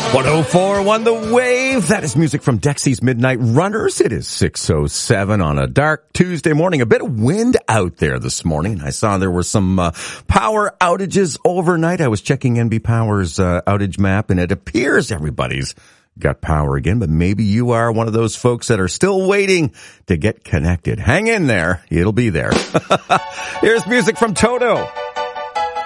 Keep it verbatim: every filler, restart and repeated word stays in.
one oh four one The Wave. That is music from Dexy's Midnight Runners. It is six oh seven on a dark Tuesday morning. A bit of wind out there this morning. I saw there were some uh, power outages overnight. I was checking N B Power's uh, outage map, and it appears everybody's got power again, but maybe you are one of those folks that are still waiting to get connected. Hang in there. It'll be there. Here's music from Toto.